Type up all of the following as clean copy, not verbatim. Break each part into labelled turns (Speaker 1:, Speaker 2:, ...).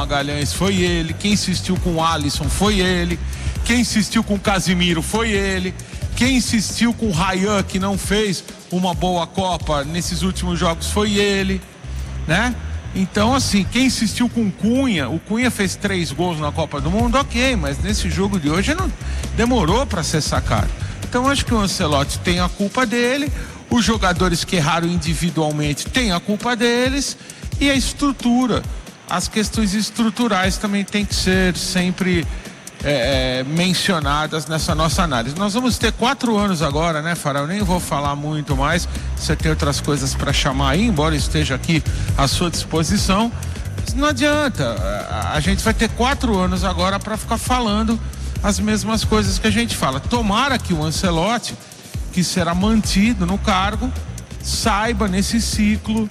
Speaker 1: Magalhães foi ele, quem insistiu com o Alisson foi ele, quem insistiu com o Casimiro foi ele, quem insistiu com o Ryan, que não fez uma boa Copa nesses últimos jogos, foi ele, né? Então, assim, quem insistiu com o Cunha fez 3 gols na Copa do Mundo, ok, mas nesse jogo de hoje não demorou para ser sacado. Então, acho que o Ancelotti tem a culpa dele, os jogadores que erraram individualmente têm a culpa deles, e a estrutura, as questões estruturais também têm que ser sempre mencionadas nessa nossa análise. Nós vamos ter 4 anos agora, né, Fará? Eu nem vou falar muito mais, você tem outras coisas para chamar aí, embora esteja aqui à sua disposição. Mas não adianta, a gente vai ter 4 anos agora para ficar falando as mesmas coisas que a gente fala. Tomara que o Ancelotti, que será mantido no cargo, saiba nesse ciclo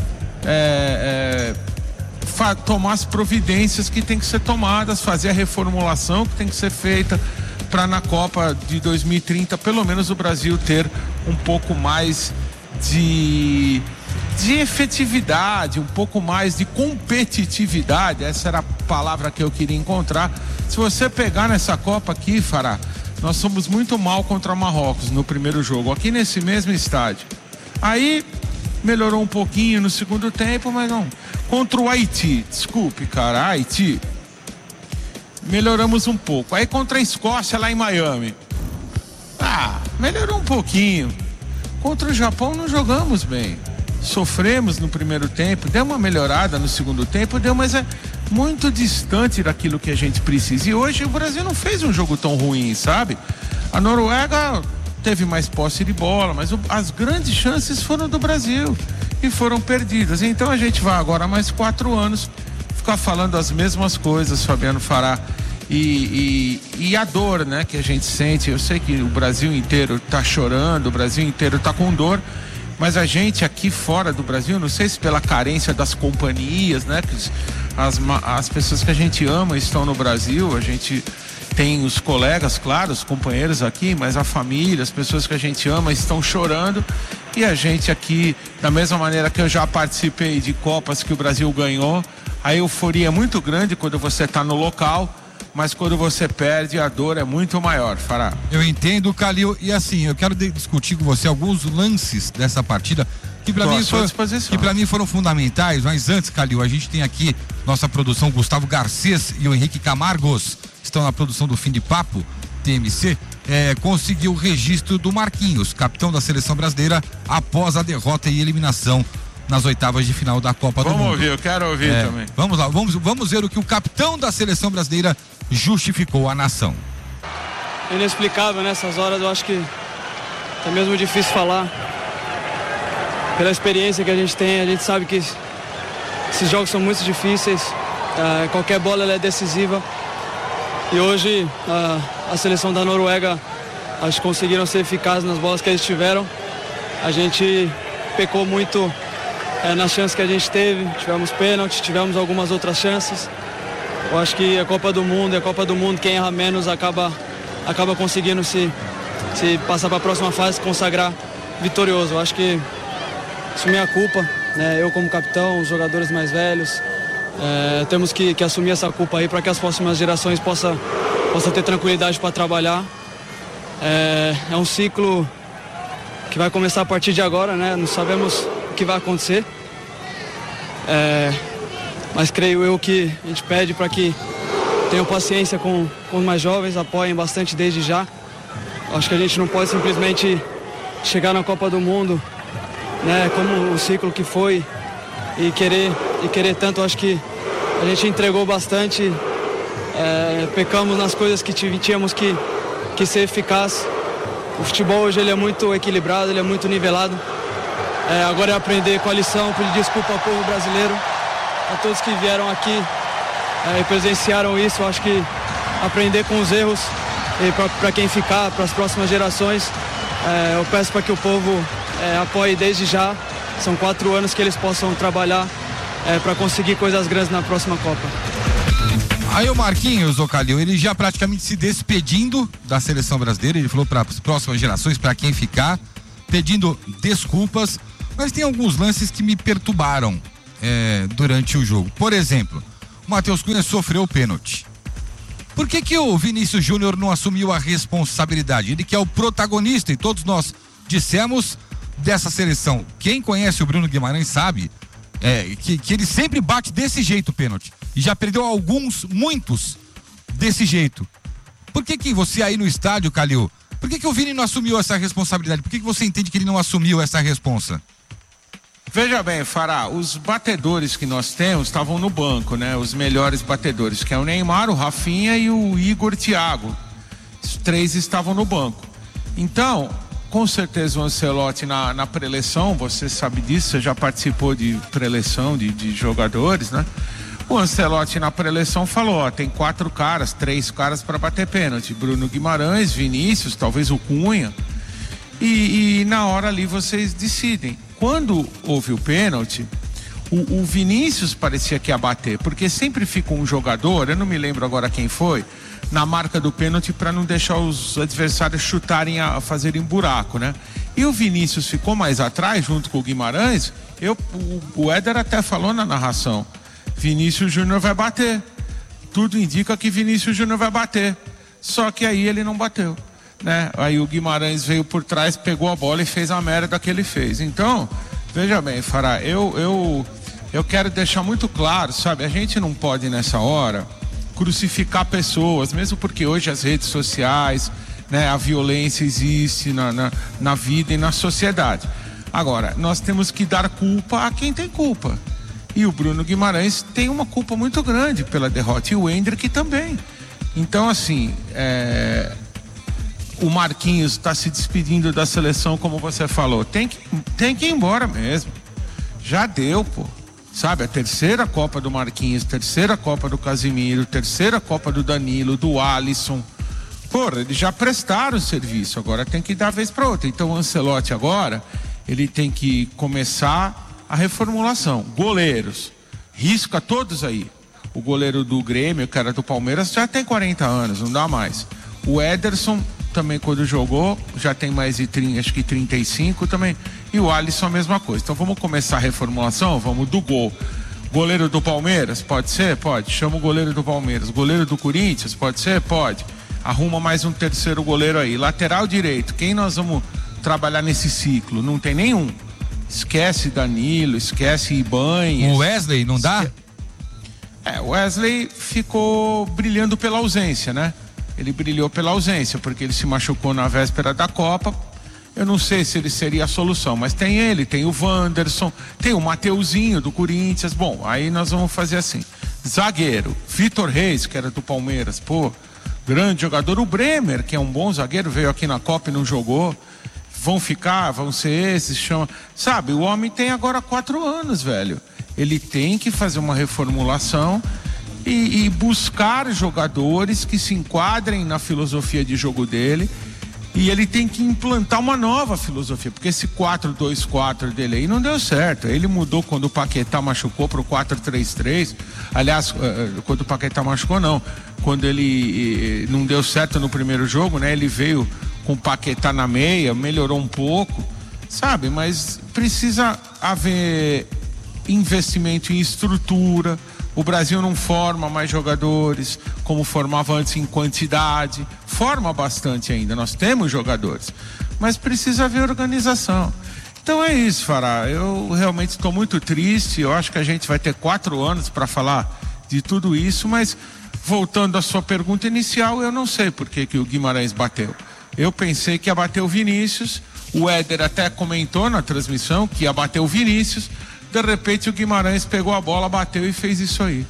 Speaker 1: tomar as providências que tem que ser tomadas, fazer a reformulação que tem que ser feita para na Copa de 2030 pelo menos o Brasil ter um pouco mais de efetividade, um pouco mais de competitividade. Essa era a palavra que eu queria encontrar. Se você pegar nessa Copa aqui, Fará, nós somos muito mal contra Marrocos no primeiro jogo, aqui nesse mesmo estádio. Aí melhorou um pouquinho no segundo tempo, mas não. Contra o Haiti, desculpe, cara, Haiti, melhoramos um pouco. Aí contra a Escócia lá em Miami, melhorou um pouquinho. Contra o Japão não jogamos bem. Sofremos no primeiro tempo, deu uma melhorada no segundo tempo, mas é muito distante daquilo que a gente precisa. E hoje o Brasil não fez um jogo tão ruim, sabe? A Noruega teve mais posse de bola, mas as grandes chances foram do Brasil e foram perdidas. Então a gente vai agora mais 4 anos ficar falando as mesmas coisas, Fabiano Fará, e a dor, né, que a gente sente. Eu sei que o Brasil inteiro tá chorando, o Brasil inteiro tá com dor, mas a gente aqui fora do Brasil, não sei se pela carência das companhias, né, que as pessoas que a gente ama estão no Brasil, a gente tem os colegas, claro, os companheiros aqui, mas a família, as pessoas que a gente ama estão chorando, e a gente aqui, da mesma maneira que eu já participei de Copas que o Brasil ganhou, a euforia é muito grande quando você está no local, mas quando você perde, a dor é muito maior, Fará.
Speaker 2: Eu entendo, Calil, e assim, eu quero discutir com você alguns lances dessa partida que para mim foram fundamentais, mas antes, Calil, a gente tem aqui nossa produção, Gustavo Garcês e o Henrique Camargos, estão na produção do Fim de Papo, TMC, conseguiu o registro do Marquinhos, capitão da seleção brasileira, após a derrota e eliminação nas oitavas de final da Copa do Mundo.
Speaker 1: Vamos ouvir, eu quero ouvir também.
Speaker 2: Vamos lá, vamos ver o que o capitão da seleção brasileira justificou à nação.
Speaker 3: Inexplicável nessas horas, eu acho que é mesmo difícil falar. Pela experiência que a gente tem, a gente sabe que esses jogos são muito difíceis, qualquer bola ela é decisiva. E hoje a seleção da Noruega, acho que conseguiram ser eficazes nas bolas que eles tiveram. A gente pecou muito nas chances que a gente teve, tivemos pênalti, tivemos algumas outras chances. Eu acho que a Copa do Mundo, quem erra menos acaba conseguindo se passar para a próxima fase, se consagrar vitorioso. Eu acho que assumir a culpa, né? Eu como capitão, os jogadores mais velhos, temos que assumir essa culpa aí para que as próximas gerações possam ter tranquilidade para trabalhar. É um ciclo que vai começar a partir de agora, né? Não sabemos o que vai acontecer, mas creio eu que a gente pede para que tenham paciência com os mais jovens, apoiem bastante desde já. Acho que a gente não pode simplesmente chegar na Copa do Mundo, né, como o ciclo que foi, e querer tanto. Acho que a gente entregou bastante, pecamos nas coisas que tínhamos que ser eficaz. O futebol hoje ele é muito equilibrado, ele é muito nivelado. Agora é aprender com a lição, pedir desculpa ao povo brasileiro, a todos que vieram aqui e presenciaram isso. Acho que aprender com os erros, e para quem ficar, para as próximas gerações, eu peço para que o povo apoie desde já. São 4 anos que eles possam trabalhar para conseguir coisas grandes na próxima Copa.
Speaker 2: Aí o Marquinhos, Calil, ele já praticamente se despedindo da seleção brasileira. Ele falou para as próximas gerações, para quem ficar, pedindo desculpas, mas tem alguns lances que me perturbaram durante o jogo. Por exemplo, o Matheus Cunha sofreu o pênalti. Por que o Vinícius Júnior não assumiu a responsabilidade? Ele que é o protagonista, e todos nós dissemos dessa seleção. Quem conhece o Bruno Guimarães sabe que ele sempre bate desse jeito o pênalti. E já perdeu muitos desse jeito. Por que você aí no estádio, Calil, por que o Vini não assumiu essa responsabilidade? Por que você entende que ele não assumiu essa responsa?
Speaker 1: Veja bem, Fará, os batedores que nós temos estavam no banco, né? Os melhores batedores, que é o Neymar, o Rafinha e o Igor Thiago. Os 3 estavam no banco. Então, com certeza o Ancelotti na preleção, você sabe disso, você já participou de preleção de jogadores, né? O Ancelotti na preleção falou, tem 3 caras para bater pênalti. Bruno Guimarães, Vinícius, talvez o Cunha. E na hora ali vocês decidem. Quando houve o pênalti, o Vinícius parecia que ia bater, porque sempre fica um jogador, eu não me lembro agora quem foi, na marca do pênalti para não deixar os adversários chutarem, fazerem buraco, né? E o Vinícius ficou mais atrás, junto com o Guimarães. O Éder até falou na narração, Vinícius Júnior vai bater. Tudo indica que Vinícius Júnior vai bater. Só que aí ele não bateu, né? Aí o Guimarães veio por trás, pegou a bola e fez a merda que ele fez. Então, veja bem, Fará, eu quero deixar muito claro, sabe? A gente não pode nessa hora crucificar pessoas, mesmo porque hoje as redes sociais, né, a violência existe na vida e na sociedade. Agora, nós temos que dar culpa a quem tem culpa. E o Bruno Guimarães tem uma culpa muito grande pela derrota, e o Endrick também. Então, assim, o Marquinhos está se despedindo da seleção, como você falou. Tem que ir embora mesmo. Já deu, pô. Sabe, a 3ª Copa do Marquinhos, 3ª Copa do Casimiro, 3ª Copa do Danilo, do Alisson. Porra, eles já prestaram o serviço, agora tem que dar vez para outra. Então o Ancelotti agora, ele tem que começar a reformulação. Goleiros, risca todos aí. O goleiro do Grêmio, que era do Palmeiras, já tem 40 anos, não dá mais. O Ederson também, quando jogou, já tem mais de 30, acho que 35 também. E o Alisson a mesma coisa. Então vamos começar a reformulação, vamos do gol. Goleiro do Palmeiras, pode ser? Pode. Chama o goleiro do Palmeiras. Goleiro do Corinthians, pode ser? Pode. Arruma mais um 3º goleiro aí. Lateral direito, quem nós vamos trabalhar nesse ciclo? Não tem nenhum. Esquece Danilo, esquece Ibanez.
Speaker 2: O Wesley, não dá?
Speaker 1: O Wesley ficou brilhando pela ausência, né? Ele brilhou pela ausência, porque ele se machucou na véspera da Copa. Eu não sei se ele seria a solução, mas tem ele, tem o Wanderson, tem o Mateuzinho do Corinthians. Bom, aí nós vamos fazer assim. Zagueiro, Vitor Reis, que era do Palmeiras, pô, grande jogador. O Bremer, que é um bom zagueiro, veio aqui na Copa e não jogou. Vão ser esses, chama. Sabe, o homem tem agora 4 anos, velho. Ele tem que fazer uma reformulação e buscar jogadores que se enquadrem na filosofia de jogo dele, e ele tem que implantar uma nova filosofia, porque esse 4-2-4 dele aí não deu certo. Ele mudou quando o Paquetá machucou pro 4-3-3. Aliás, quando o Paquetá machucou, não. Quando ele não deu certo no primeiro jogo, né? Ele veio com o Paquetá na meia, melhorou um pouco, sabe? Mas precisa haver investimento em estrutura. O Brasil não forma mais jogadores como formava antes em quantidade. Forma bastante ainda, nós temos jogadores, mas precisa haver organização. Então é isso, Fará. Eu realmente estou muito triste. Eu acho que a gente vai ter 4 anos para falar de tudo isso, mas voltando à sua pergunta inicial, eu não sei por que o Guimarães bateu. Eu pensei que ia bater o Vinícius. O Éder até comentou na transmissão que ia bater o Vinícius. De repente o Guimarães pegou a bola, bateu e fez isso aí.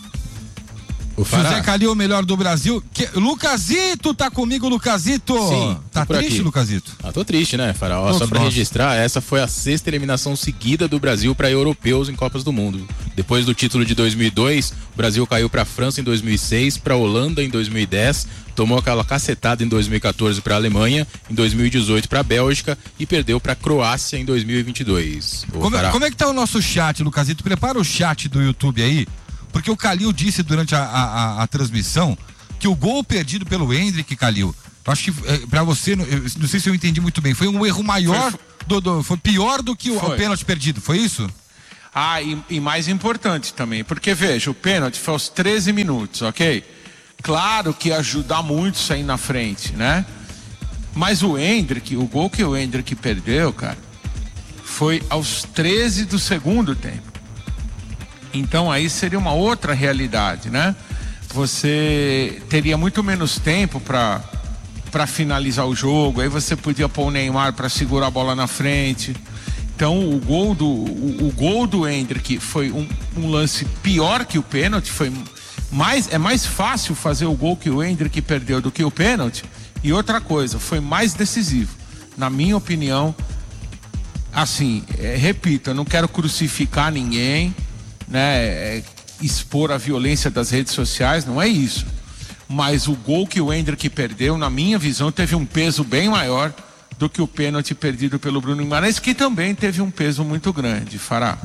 Speaker 2: O José Calil, o melhor do Brasil. Lucasito tá comigo, Lucasito.
Speaker 4: Sim,
Speaker 2: tá triste, Lucasito?
Speaker 4: Tô triste, né, Farol? Só pra registrar, essa foi a 6ª eliminação seguida do Brasil para europeus em Copas do Mundo. Depois do título de 2002, o Brasil caiu pra França em 2006, pra Holanda em 2010, tomou aquela cacetada em 2014 pra Alemanha, em 2018 pra Bélgica e perdeu pra Croácia em 2022.
Speaker 2: Como é que tá o nosso chat, Lucasito? Prepara o chat do YouTube aí. Porque o Calil disse durante a transmissão que o gol perdido pelo Endrick, Calil, acho que pra você, não sei se eu entendi muito bem, foi um erro maior, foi pior do que o pênalti perdido, foi isso?
Speaker 1: E mais importante também, porque veja, o pênalti foi aos 13 minutos, ok? Claro que ia ajudar muito sair na frente, né? Mas o gol que o Endrick perdeu, cara, foi aos 13 do segundo tempo. Então aí seria uma outra realidade, né? Você teria muito menos tempo para finalizar o jogo, aí você podia pôr o Neymar para segurar a bola na frente. Então o gol do Endrick foi um lance pior que o pênalti, é mais fácil fazer o gol que o Endrick perdeu do que o pênalti. E outra coisa, foi mais decisivo. Na minha opinião, assim, repito, eu não quero crucificar ninguém, né? Expor a violência das redes sociais, não é isso. Mas o gol que o Endrick perdeu, na minha visão, teve um peso bem maior do que o pênalti perdido pelo Bruno Guimarães, que também teve um peso muito grande. Fará.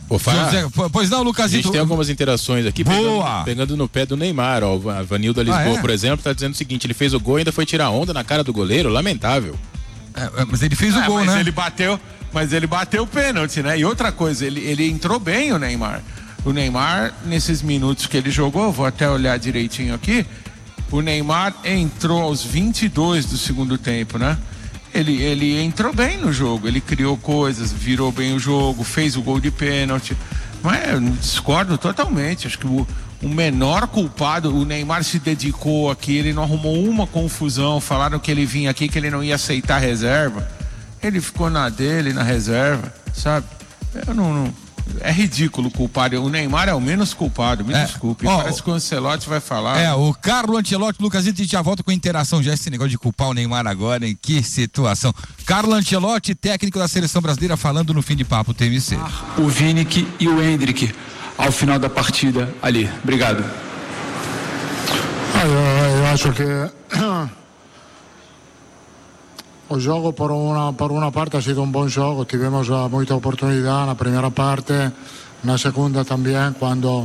Speaker 2: Pois não, Lucasito.
Speaker 4: A gente tem algumas interações aqui. Pegando no pé do Neymar, ó. A Vanilda Lisboa, por exemplo, tá dizendo o seguinte: ele fez o gol e ainda foi tirar onda na cara do goleiro, lamentável.
Speaker 2: Mas ele fez o gol, né?
Speaker 1: Mas ele bateu o pênalti, né? E outra coisa, ele entrou bem, o Neymar. O Neymar, nesses minutos que ele jogou, vou até olhar direitinho aqui, o Neymar entrou aos 22 do segundo tempo, né? Ele entrou bem no jogo, ele criou coisas, virou bem o jogo, fez o gol de pênalti. Mas eu discordo totalmente, acho que o menor culpado, o Neymar se dedicou aqui, ele não arrumou uma confusão, falaram que ele vinha aqui, que ele não ia aceitar reserva. Ele ficou na dele, na reserva, sabe? Eu não é ridículo culpar. O Neymar é o menos culpado, me desculpe. Parece que o Ancelotti vai falar.
Speaker 2: O Carlo Ancelotti, Lucasito, a gente já volta com a interação. Já esse negócio de culpar o Neymar agora, em que situação. Carlo Ancelotti, técnico da seleção brasileira, falando no Fim de Papo TMC.
Speaker 5: O Vinic e o Endrick ao final da partida ali. Obrigado.
Speaker 6: Eu acho que o jogo por una parte ha sido un buen jogo, tivemos mucha oportunidad en la primera parte, en la segunda también, cuando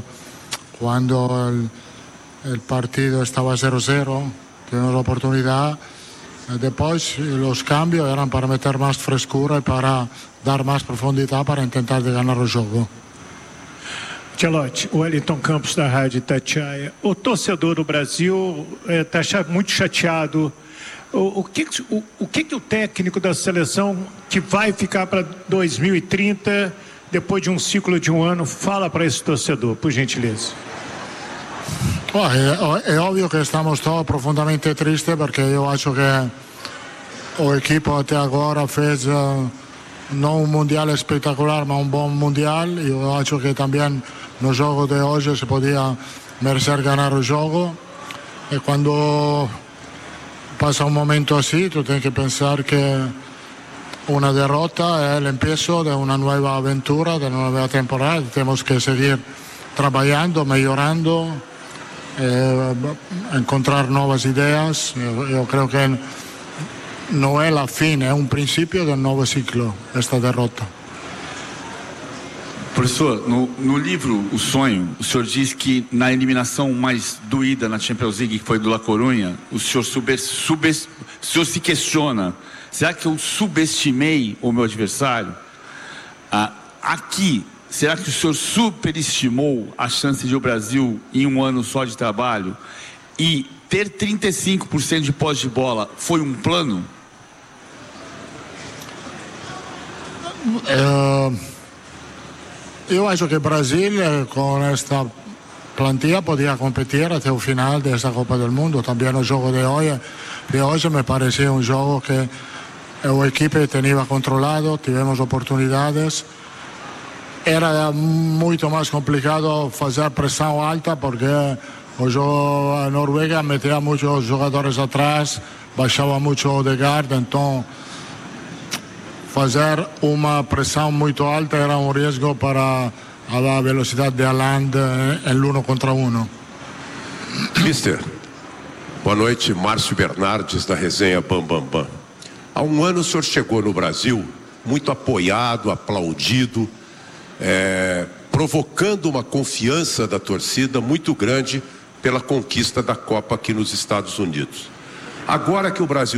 Speaker 6: el partido estaba 0-0, tuvimos la oportunidad. Después los cambios eran para meter más frescura y para dar más profundidad para intentar de ganar el jogo.
Speaker 7: Ancelotti, o Wellington Campos da Rádio Itatiaia. O torcedor do Brasil está muito chateado. O que o técnico da seleção que vai ficar para 2030, depois de um ciclo de um ano, fala para esse torcedor, por gentileza?
Speaker 6: É óbvio que estamos todos profundamente tristes, porque eu acho que o equipo até agora fez não um mundial espetacular, mas um bom mundial. Eu acho que também no jogo de hoje se podia merecer ganhar o jogo. E quando pasa un momento así, tú tienes que pensar que una derrota es el empiezo de una nueva aventura, de una nueva temporada. Tenemos que seguir trabajando, mejorando, encontrar nuevas ideas. Yo creo que no es la fin, es un principio de un nuevo ciclo, esta derrota.
Speaker 5: Professor, no livro O Sonho, o senhor diz que na eliminação mais doída na Champions League, que foi do La Coruña, o senhor se questiona: será que eu subestimei o meu adversário? Aqui, será que o senhor superestimou a chance de o Brasil, em um ano só de trabalho, e ter 35% de posse de bola foi um plano?
Speaker 6: Eu acho que o Brasil, com esta plantilla, podia competir até o final desta Copa do Mundo. Também o jogo de hoje me parecia um jogo que a equipe tinha controlado, tivemos oportunidades. Era muito mais complicado fazer pressão alta, porque a Noruega metia muitos jogadores atrás, baixava muito o Odegaard, então fazer uma pressão muito alta era um risco para a velocidade de Haaland em 1 contra 1.
Speaker 8: Mister, boa noite, Márcio Bernardes da resenha Bam Bam Bam. Há um ano o senhor chegou no Brasil muito apoiado, aplaudido, provocando uma confiança da torcida muito grande pela conquista da Copa aqui nos Estados Unidos. Agora que o Brasil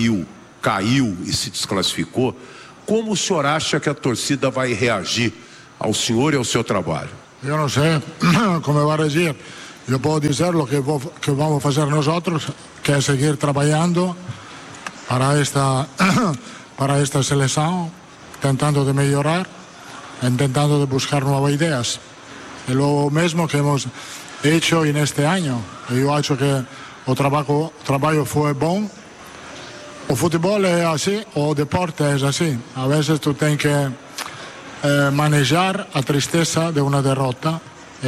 Speaker 8: caiu e se desclassificou, como o senhor acha que a torcida vai reagir ao senhor e ao seu trabalho?
Speaker 6: Eu não sei como vai dizer. Eu posso dizer o que vamos fazer nós, que é seguir trabalhando para esta seleção, tentando de melhorar, tentando de buscar novas ideias. É o mesmo que hemos hecho neste ano. Eu acho que o trabalho foi bom. O futebol é assim, o deporte é assim. A vezes tu tens que manejar a tristeza de uma derrota.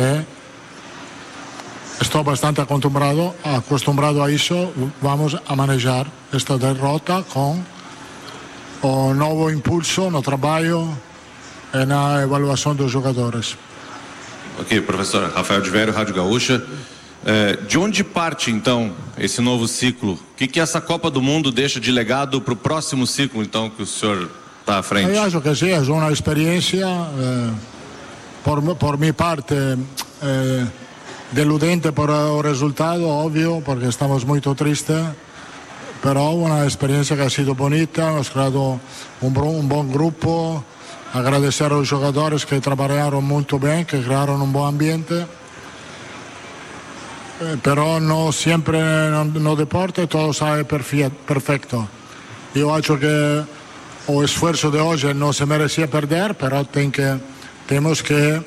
Speaker 6: Estou bastante acostumbrado a isso. Vamos a manejar esta derrota com o novo impulso no trabalho e na avaliação dos jogadores.
Speaker 9: Ok, professor Rafael de Vério, Rádio Gaúcha. De onde parte, então, esse novo ciclo? O que essa Copa do Mundo deixa de legado para o próximo ciclo, então, que o senhor está à frente?
Speaker 6: Eu acho que sim, é uma experiência, por minha parte, deludente por o resultado, óbvio, porque estamos muito tristes, però uma experiência que ha sido bonita, hemos creado bom grupo, agradecer aos jogadores que trabalharam muito bem, que criaram bom ambiente. Però não sempre no deporte todo sai perfeito. Eu acho que o esforço de hoje não se merecia perder, però temos que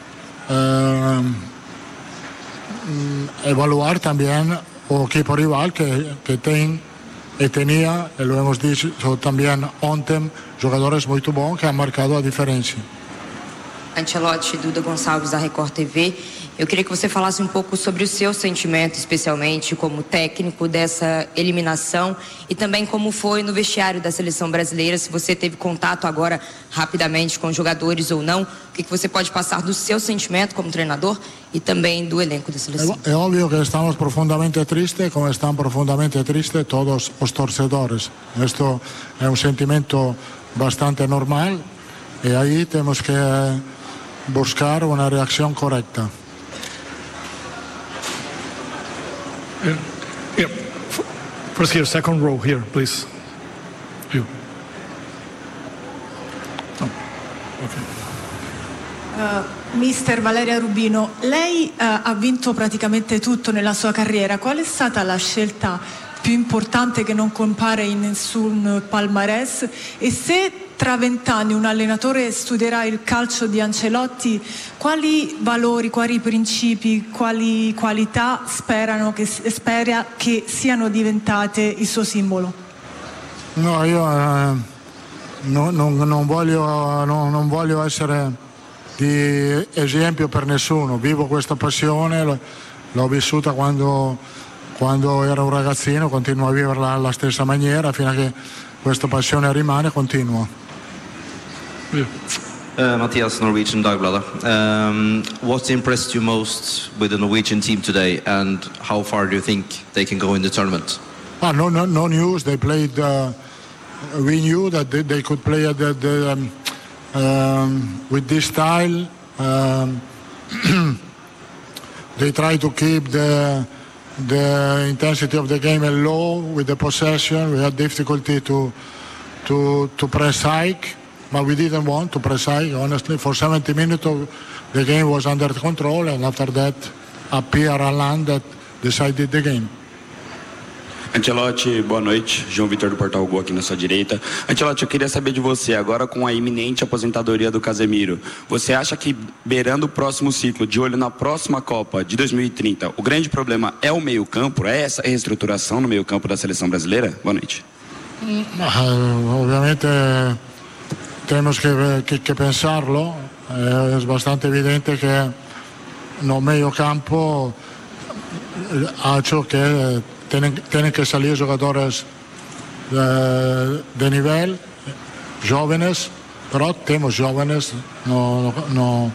Speaker 6: evaluar também o equipo rival que tem e tinha, e lo hemos dicho também ontem, jogadores muito bons que han marcado a diferença.
Speaker 10: Ancelotti, Duda Gonçalves, da Record TV. Eu queria que você falasse um pouco sobre o seu sentimento, especialmente como técnico dessa eliminação, e também como foi no vestiário da seleção brasileira, se você teve contato agora rapidamente com jogadores ou não, o que você pode passar do seu sentimento como treinador e também do elenco da seleção.
Speaker 6: É óbvio que estamos profundamente tristes, como estão profundamente tristes todos os torcedores. Isto é um sentimento bastante normal e aí temos que buscar uma reação correta.
Speaker 7: Yeah. First here, second row here, please. You. Oh.
Speaker 11: Okay. Mister Valeria Rubino, lei ha vinto praticamente tutto nella sua carriera. Qual è stata la scelta più importante che non compare in nessun palmarès? E se tra 20 anni un allenatore studierà il calcio di Ancelotti, quali valori, quali principi, quali qualità spera che siano diventate il suo simbolo?
Speaker 6: No, io non voglio essere di esempio per nessuno. Vivo questa passione, l'ho vissuta quando ero un ragazzino, continuo a viverla alla stessa maniera fino a che questa passione rimane, continua.
Speaker 12: Mathias, Norwegian Dagbladet. What impressed you most with the Norwegian team today, and how far do you think they can go in the tournament?
Speaker 6: No news. They played. We knew that they could play with this style. They try to keep the intensity of the game low with the possession. We had difficulty to press high. But we didn't want to press high, honestly. For 70 minutes, the game was under control, and after that, appeared Haaland that decided the game.
Speaker 13: Ancelotti, boa noite. João Vitor do Portal Gol aqui na sua direita. Ancelotti, eu queria saber de você, agora com a iminente aposentadoria do Casemiro, você acha que, beirando o próximo ciclo, de olho na próxima Copa de 2030, o grande problema é o meio-campo? É essa reestruturação no meio-campo da seleção brasileira? Boa noite.
Speaker 6: Obviamente temos que pensarlo. Es bastante evidente que no medio campo acho que tienen que salir jugadores de nivel, jóvenes, pero tenemos jóvenes no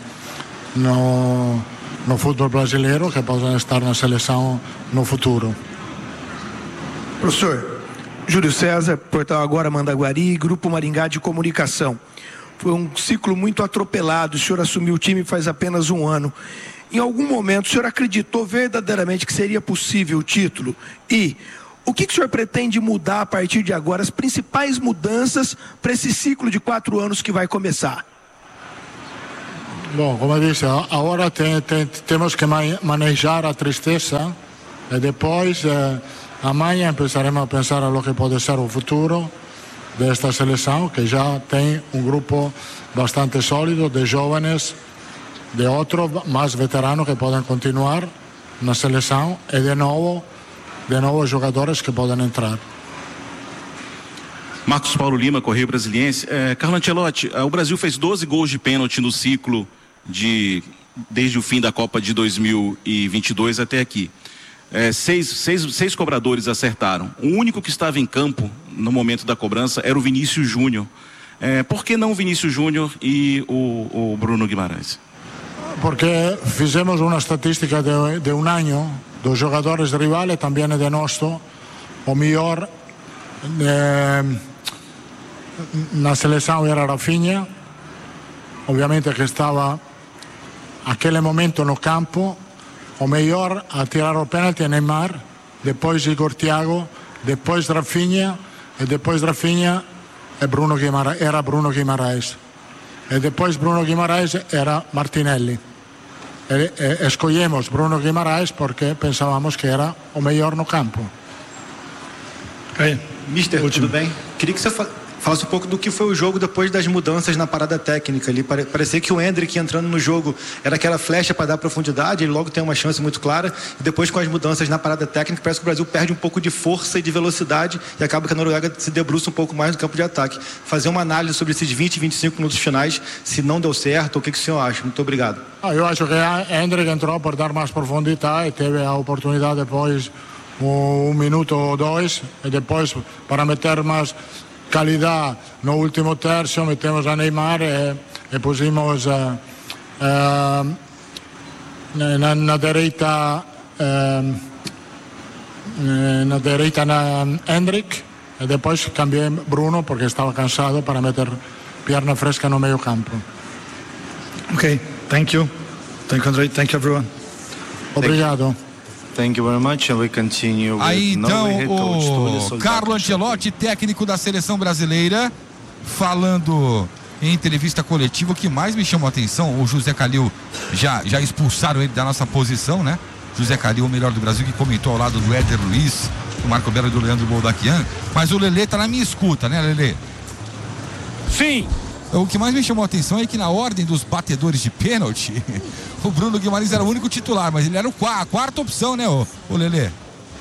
Speaker 6: fútbol brasileiro que possam estar na seleção no futuro.
Speaker 14: Professor Júlio César, Portal Agora Mandaguari, Grupo Maringá de Comunicação. Foi um ciclo muito atropelado, o senhor assumiu o time faz apenas um ano. Em algum momento, o senhor acreditou verdadeiramente que seria possível o título? E o que o senhor pretende mudar a partir de agora, as principais mudanças para esse ciclo de 4 anos que vai começar?
Speaker 6: Bom, como disse, agora temos que manejar a tristeza e depois amanhã começaremos a pensar no que pode ser o futuro desta seleção, que já tem um grupo bastante sólido de jovens, de outros mais veteranos que podem continuar na seleção e de novo jogadores que podem entrar.
Speaker 15: Marcos Paulo Lima, Correio Brasiliense. Carlo Ancelotti, o Brasil fez 12 gols de pênalti no ciclo desde o fim da Copa de 2022 até aqui. Seis cobradores acertaram. O único que estava em campo no momento da cobrança era o Vinícius Júnior. Por que não o Vinícius Júnior e o Bruno Guimarães?
Speaker 6: Porque fizemos uma estatística de um ano dos jogadores rivais, também de nosso, o melhor na seleção era Rafinha, obviamente que estava naquele momento no campo. O melhor a tirar o pênalti é Neymar, depois Igor Thiago, depois Rafinha, e depois Rafinha era Bruno Guimarães. E depois Bruno Guimarães era Martinelli. Escolhemos Bruno Guimarães porque pensávamos que era o melhor no campo.
Speaker 16: Mister, tudo bem? Queria que você falasse um pouco do que foi o jogo depois das mudanças na parada técnica ali. Parecia que o Endrick entrando no jogo era aquela flecha para dar profundidade, ele logo tem uma chance muito clara, e depois com as mudanças na parada técnica parece que o Brasil perde um pouco de força e de velocidade e acaba que a Noruega se debruça um pouco mais no campo de ataque. Fazer uma análise sobre esses 20, 25 minutos finais, se não deu certo, o que o senhor acha? Muito obrigado.
Speaker 6: Eu acho que Endrick entrou para dar mais profundidade, teve a oportunidade depois 1 minuto ou 2, e depois para meter mais qualidade no último terço metemos a Neymar e pusimos na direita na Endrick, e depois cambiei Bruno porque estava cansado para meter perna fresca no meio campo.
Speaker 16: Ok, thank you Andrei, thank you everyone.
Speaker 6: Obrigado.
Speaker 17: Thank you very much, and we continue with
Speaker 2: aí então o Carlo Ancelotti, técnico da seleção brasileira, falando em entrevista coletiva. O que mais me chamou a atenção, o José Calil, já expulsaram ele da nossa posição, né? José Calil, o melhor do Brasil, que comentou ao lado do Éder Luiz, do Marco Belo e do Leandro Boldaquian. Mas o Lelê tá na minha escuta, né, Lelê?
Speaker 18: Sim.
Speaker 2: O que mais me chamou a atenção é que na ordem dos batedores de pênalti, o Bruno Guimarães era o único titular, mas ele era a quarta opção, né, o Lelê?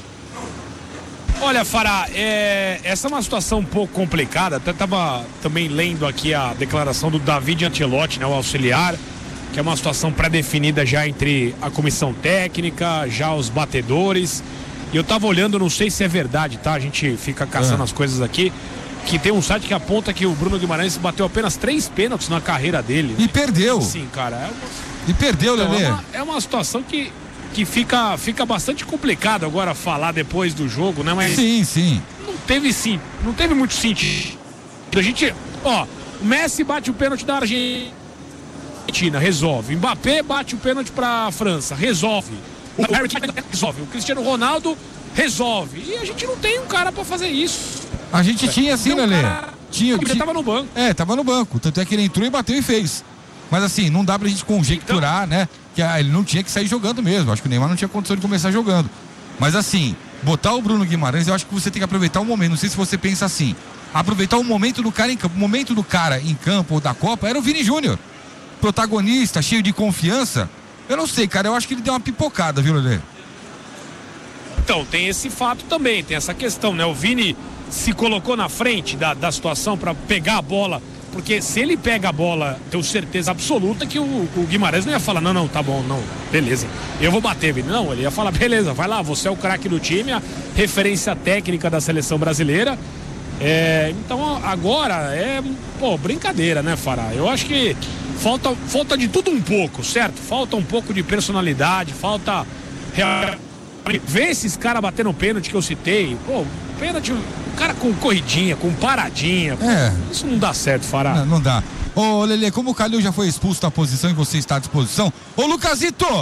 Speaker 18: Olha, Fará, essa é uma situação um pouco complicada. Até estava também lendo aqui a declaração do David Ancelotti, né, o auxiliar, que é uma situação pré-definida já entre a comissão técnica, já os batedores. E eu estava olhando, não sei se é verdade, tá? A gente fica caçando as coisas aqui. Que tem um site que aponta que o Bruno Guimarães bateu apenas 3 pênaltis na carreira dele.
Speaker 2: E perdeu.
Speaker 18: Sim, cara.
Speaker 2: E perdeu, então, Lelê.
Speaker 18: É uma situação que fica bastante complicado agora falar depois do jogo, né? Mas
Speaker 2: sim.
Speaker 18: Não teve muito sentido. A gente, o Messi bate o pênalti da Argentina, resolve. Mbappé bate o pênalti pra França, resolve. O Harry Kane resolve. O Cristiano Ronaldo resolve. E a gente não tem um cara pra fazer isso.
Speaker 2: A gente tinha assim, Lelê.
Speaker 18: Ele tava no banco.
Speaker 2: Tava no banco. Tanto é que ele entrou e bateu e fez. Mas assim, não dá pra gente conjecturar, né? Que ele não tinha que sair jogando mesmo. Acho que o Neymar não tinha condição de começar jogando. Mas assim, botar o Bruno Guimarães, eu acho que você tem que aproveitar o momento. Não sei se você pensa assim. Aproveitar o momento do cara em campo. O momento do cara em campo ou da Copa era o Vini Júnior. Protagonista, cheio de confiança. Eu não sei, cara. Eu acho que ele deu uma pipocada, viu, Lelê?
Speaker 18: Então, tem esse fato também. Tem essa questão, né? O Vini se colocou na frente da situação para pegar a bola, porque se ele pega a bola, tenho certeza absoluta que o Guimarães não ia falar, não, tá bom, não, beleza, eu vou bater, Vini. Não, ele ia falar, beleza, vai lá, você é o craque do time, a referência técnica da seleção brasileira. Então agora brincadeira, né, Fará? Eu acho que falta de tudo um pouco, certo? Falta um pouco de personalidade, falta ver esses caras batendo pênalti que eu citei. Pênalti, o cara com corridinha, com paradinha. Isso não dá certo, Fará.
Speaker 2: Não dá. Ô, Lelê, como o Calil já foi expulso da posição e você está à disposição, ô, Lucasito,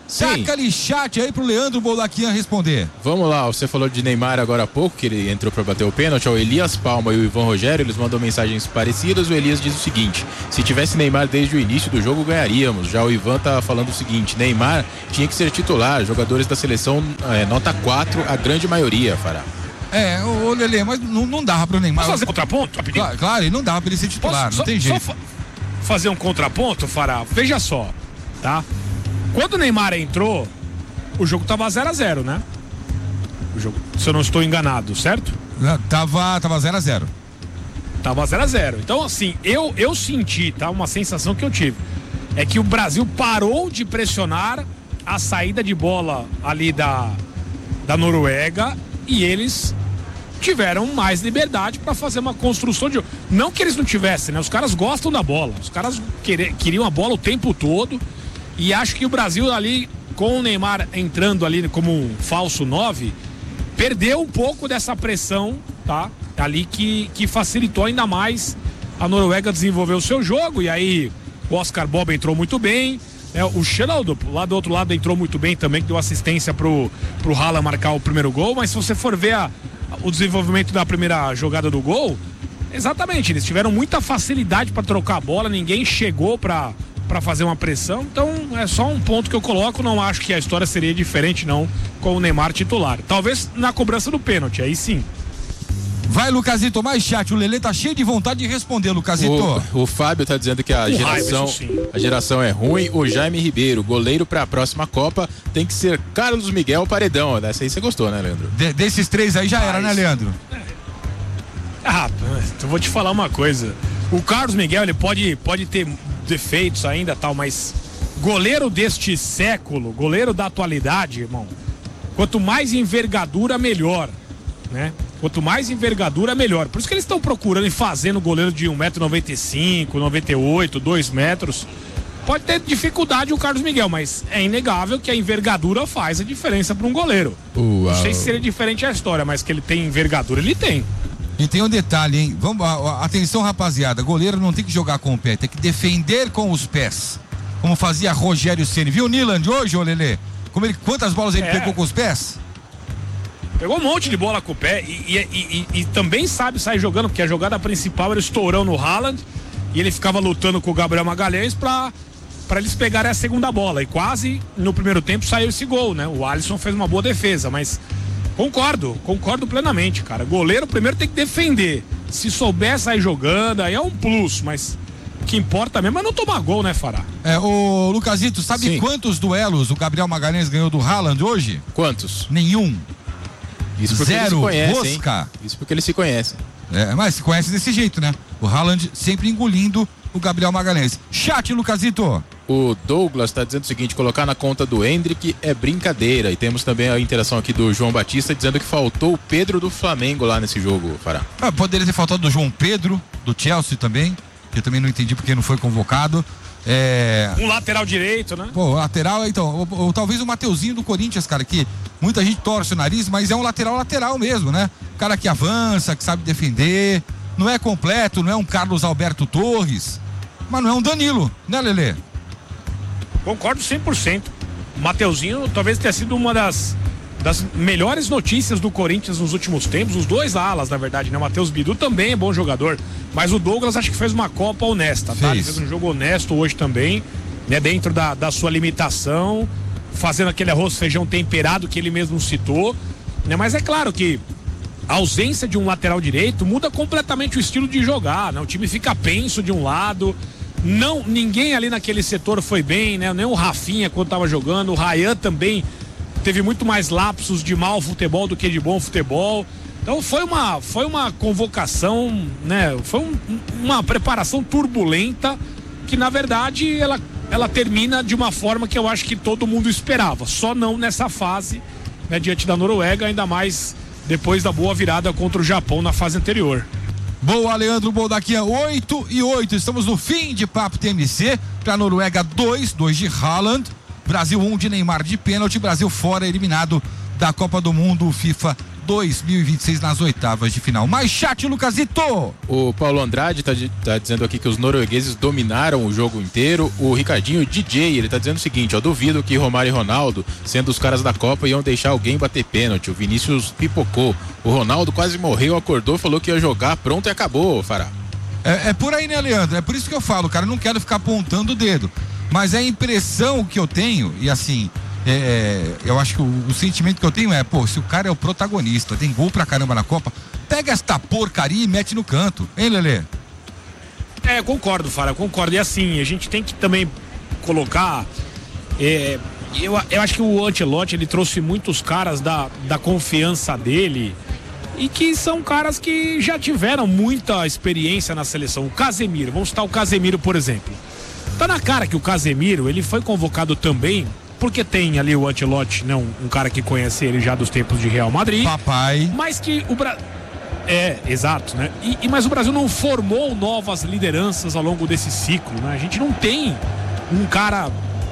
Speaker 2: Taca-lhe chat aí pro Leandro Boldaquian responder.
Speaker 4: Vamos lá, você falou de Neymar agora há pouco, que ele entrou para bater o pênalti. O Elias Palma e o Ivan Rogério, eles mandam mensagens parecidas. O Elias diz o seguinte: se tivesse Neymar desde o início do jogo, ganharíamos. Já o Ivan tá falando o seguinte: Neymar tinha que ser titular. Jogadores da seleção nota 4, a grande maioria, Fará.
Speaker 2: Ô Lelê, mas não dava pro Neymar.
Speaker 18: Posso fazer contraponto?
Speaker 2: Claro, ele não dava pra ele ser titular, não tem jeito.
Speaker 18: Só fazer um contraponto, Fará? Veja só, tá? Quando o Neymar entrou, o jogo tava 0x0, né? O jogo, se eu não estou enganado, certo?
Speaker 2: Tava 0x0.
Speaker 18: Tava 0x0. Então, assim, eu senti, tá? Uma sensação que eu tive. É que o Brasil parou de pressionar a saída de bola ali da Noruega e eles tiveram mais liberdade para fazer uma construção de jogo. Não que eles não tivessem, né? Os caras gostam da bola. Os caras queriam a bola o tempo todo. E acho que o Brasil ali, com o Neymar entrando ali como um falso 9, perdeu um pouco dessa pressão, tá? Ali que facilitou ainda mais a Noruega desenvolver o seu jogo. E aí o Oscar Bob entrou muito bem, né? O Schneider, lá do outro lado, entrou muito bem também, que deu assistência pro Haaland marcar o primeiro gol. Mas se você for ver o desenvolvimento da primeira jogada do gol, exatamente, eles tiveram muita facilidade para trocar a bola, ninguém chegou para fazer uma pressão. Então é só um ponto que eu coloco. Não acho que a história seria diferente não com o Neymar titular, talvez na cobrança do pênalti, aí sim.
Speaker 2: Vai, Lucasito, mais chat. O Lelê tá cheio de vontade de responder, Lucasito.
Speaker 4: O Fábio tá dizendo que a geração é ruim. O Jaime Ribeiro, goleiro pra próxima Copa, tem que ser Carlos Miguel Paredão. Dessa aí você gostou, né, Leandro?
Speaker 2: Desses três aí já era, né, Leandro?
Speaker 18: Eu vou te falar uma coisa. O Carlos Miguel, ele pode ter defeitos ainda, tal, mas goleiro deste século, goleiro da atualidade, irmão, quanto mais envergadura, melhor, né? Quanto mais envergadura, melhor. Por isso que eles estão procurando e fazendo goleiro de 1,95 m, 98, 2 metros. Pode ter dificuldade o Carlos Miguel, mas é inegável que a envergadura faz a diferença para um goleiro. Não sei se seria diferente a história, mas que ele tem envergadura, ele tem.
Speaker 2: E tem um detalhe, hein? Atenção, rapaziada, goleiro não tem que jogar com o pé, tem que defender com os pés, como fazia Rogério Ceni. Viu o Niland hoje, ô Lelê? Quantas bolas ele pegou com os pés?
Speaker 18: Pegou um monte de bola com o pé e também sabe sair jogando, porque a jogada principal era o estourão no Haaland e ele ficava lutando com o Gabriel Magalhães para eles pegarem a segunda bola, e quase no primeiro tempo saiu esse gol, né? O Alisson fez uma boa defesa, mas concordo plenamente, cara. Goleiro primeiro tem que defender. Se souber sair jogando, aí é um plus, mas o que importa mesmo é não tomar gol, né, Fará?
Speaker 2: Ô Lucasito, sabe quantos duelos o Gabriel Magalhães ganhou do Haaland hoje?
Speaker 4: Quantos?
Speaker 2: Nenhum.
Speaker 4: Isso porque
Speaker 2: Zero,
Speaker 4: eles se conhecem,
Speaker 2: rosca.
Speaker 4: Isso porque eles se conhecem.
Speaker 2: Mas se conhece desse jeito, né? O Haaland sempre engolindo o Gabriel Magalhães. Chat, Lucasito.
Speaker 4: O Douglas está dizendo o seguinte: colocar na conta do Hendrick é brincadeira. E temos também a interação aqui do João Batista dizendo que faltou o Pedro do Flamengo lá nesse jogo, Fará.
Speaker 2: Poderia ter faltado do João Pedro, do Chelsea também, que eu também não entendi porque não foi convocado.
Speaker 18: Um lateral direito, né?
Speaker 2: Lateral, então, ou talvez o Mateuzinho do Corinthians, cara, que muita gente torce o nariz, mas é um lateral mesmo, né? Cara que avança, que sabe defender, não é completo, não é um Carlos Alberto Torres, mas não é um Danilo, né, Lelê?
Speaker 18: Concordo 100%. O Mateuzinho talvez tenha sido uma das melhores notícias do Corinthians nos últimos tempos. Os dois alas, na verdade, né? O Matheus Bidu também é bom jogador, mas o Douglas acho que fez uma Copa honesta, tá? Ele fez um jogo honesto hoje também, né? Dentro da sua limitação, fazendo aquele arroz feijão temperado que ele mesmo citou, né? Mas é claro que a ausência de um lateral direito muda completamente o estilo de jogar, né? O time fica penso de um lado. Ninguém ali naquele setor foi bem, né? Nem o Rafinha quando estava jogando, o Ryan também teve muito mais lapsos de mau futebol do que de bom futebol. Então foi uma convocação, né? Foi uma preparação turbulenta que na verdade ela termina de uma forma que eu acho que todo mundo esperava, só não nessa fase, né? Diante da Noruega, ainda mais depois da boa virada contra o Japão na fase anterior.
Speaker 2: Boa, Leandro Boldaquian, 8-8, estamos no fim de Papo TMC, para a Noruega 2 de Haaland, Brasil 1 de Neymar de pênalti, Brasil fora, eliminado da Copa do Mundo FIFA 2026 nas oitavas de final. Mais chat, Lucasito!
Speaker 4: O Paulo Andrade tá dizendo aqui que os noruegueses dominaram o jogo inteiro. O Ricardinho DJ, ele tá dizendo o seguinte, ó, duvido que Romário e Ronaldo, sendo os caras da Copa, iam deixar alguém bater pênalti. O Vinícius pipocou. O Ronaldo quase morreu, acordou, falou que ia jogar, pronto e acabou, Fará.
Speaker 2: É por aí, né, Leandro? É por isso que eu falo, cara, não quero ficar apontando o dedo. Mas a impressão que eu tenho, e assim, eu acho que o sentimento que eu tenho é, se o cara é o protagonista, tem gol pra caramba na Copa, pega esta porcaria e mete no canto, hein, Lelê?
Speaker 18: Concordo, Fara, concordo. E assim, a gente tem que também colocar, eu acho que o Ancelotti, ele trouxe muitos caras da confiança dele e que são caras que já tiveram muita experiência na seleção. O Casemiro, vamos citar o Casemiro, por exemplo. Tá na cara que o Casemiro, ele foi convocado também porque tem ali o Ancelotti, né, um cara que conhece ele já dos tempos de Real Madrid.
Speaker 2: Papai.
Speaker 18: Mas que o Brasil... exato, né? Mas o Brasil não formou novas lideranças ao longo desse ciclo, né? A gente não tem um cara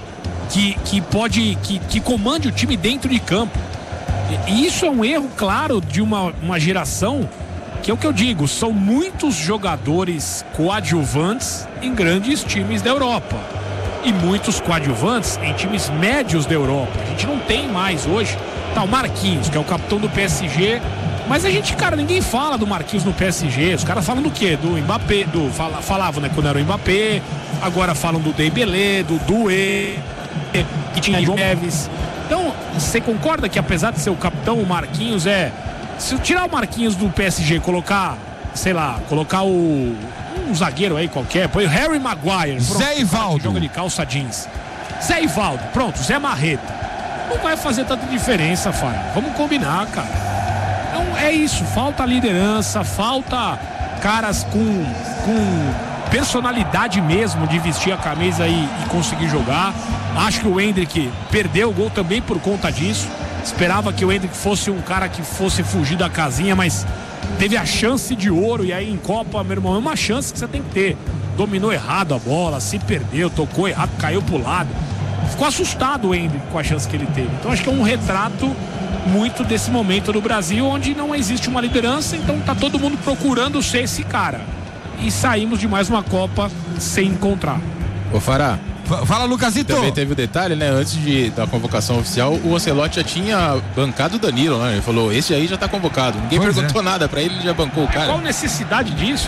Speaker 18: que comande o time dentro de campo. E isso é um erro, claro, de uma geração que é o que eu digo, são muitos jogadores coadjuvantes em grandes times da Europa e muitos coadjuvantes em times médios da Europa. A gente não tem mais hoje. Tá o Marquinhos, que é o capitão do PSG, mas a gente, cara, ninguém fala do Marquinhos no PSG. Os caras falam do quê? Do Mbappé, falavam, né, quando era o Mbappé, agora falam do Dembélé, do Doué, que tinha João Neves. Então, você concorda que apesar de ser o capitão, o Marquinhos se eu tirar o Marquinhos do PSG, colocar um zagueiro aí qualquer, põe o Harry Maguire,
Speaker 2: Zé Ivaldo,
Speaker 18: joga de calça jeans, Zé Ivaldo, pronto, Zé Marreta, não vai fazer tanta diferença, Fábio. Vamos combinar, cara. Então é isso, falta liderança, falta caras com personalidade mesmo de vestir a camisa e conseguir jogar. Acho que o Endrick perdeu o gol também por conta disso. Esperava que o Endrick fosse um cara que fosse fugir da casinha, mas teve a chance de ouro. E aí em Copa, meu irmão, é uma chance que você tem que ter. Dominou errado a bola, se perdeu, tocou errado, caiu pro lado. Ficou assustado o Endrick com a chance que ele teve. Então acho que é um retrato muito desse momento do Brasil, onde não existe uma liderança, então tá todo mundo procurando ser esse cara. E saímos de mais uma Copa sem encontrar.
Speaker 4: Ô Fará,
Speaker 2: fala, Lucasito.
Speaker 4: Também teve o detalhe, né? Antes da convocação oficial, o Ancelotti já tinha bancado o Danilo, né? Ele falou, esse aí já tá convocado. Ninguém perguntou nada pra ele, ele já bancou o cara.
Speaker 18: Qual necessidade disso?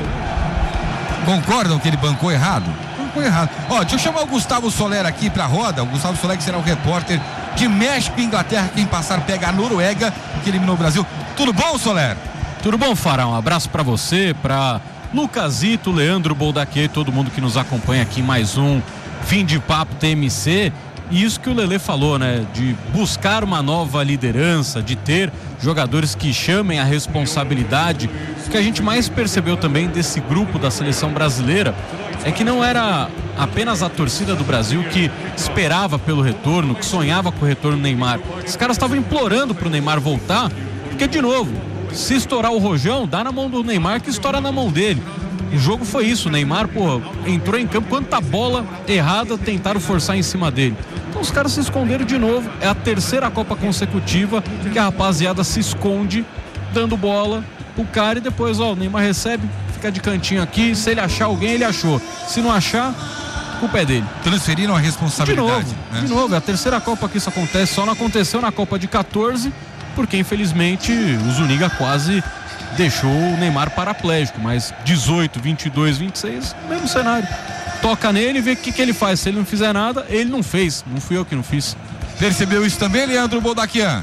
Speaker 2: Concordam que ele bancou errado? Bancou errado. Deixa eu chamar o Gustavo Soler aqui pra roda. O Gustavo Soler, que será o repórter de México e Inglaterra. Quem passar pega a Noruega, que eliminou o Brasil. Tudo bom, Soler?
Speaker 19: Tudo bom, Fará? Um abraço pra você, pra Lucasito, Leandro Boldaquê, todo mundo que nos acompanha aqui em mais um Fim de Papo TMC. E isso que o Lelê falou, né? De buscar uma nova liderança, de ter jogadores que chamem a responsabilidade. O que a gente mais percebeu também desse grupo da seleção brasileira é que não era apenas a torcida do Brasil que esperava pelo retorno, que sonhava com o retorno do Neymar. Os caras estavam implorando pro Neymar voltar, porque, de novo, se estourar o rojão, dá na mão do Neymar que estoura na mão dele. O jogo foi isso, o Neymar, entrou em campo, quanta bola errada tentaram forçar em cima dele. Então os caras se esconderam de novo, é a terceira Copa consecutiva que a rapaziada se esconde, dando bola pro cara e depois, o Neymar recebe, fica de cantinho aqui, se ele achar alguém, ele achou. Se não achar, o pé dele.
Speaker 2: Transferiram a responsabilidade.
Speaker 19: De novo, é a terceira Copa que isso acontece, só não aconteceu na Copa de 14, porque infelizmente o Zuniga quase deixou o Neymar paraplégico, mas 18, 22, 26, mesmo cenário. Toca nele e vê o que ele faz. Se ele não fizer nada, ele não fez. Não fui eu que não fiz.
Speaker 2: Percebeu isso também, Leandro Boldaquian?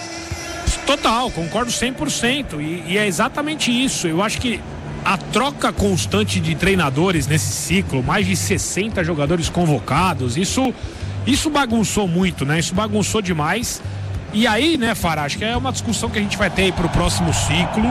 Speaker 18: Total, concordo 100%. E é exatamente isso. Eu acho que a troca constante de treinadores nesse ciclo, mais de 60 jogadores convocados, isso bagunçou muito, né? Isso bagunçou demais. E aí, né, Fará, acho que é uma discussão que a gente vai ter aí pro próximo ciclo.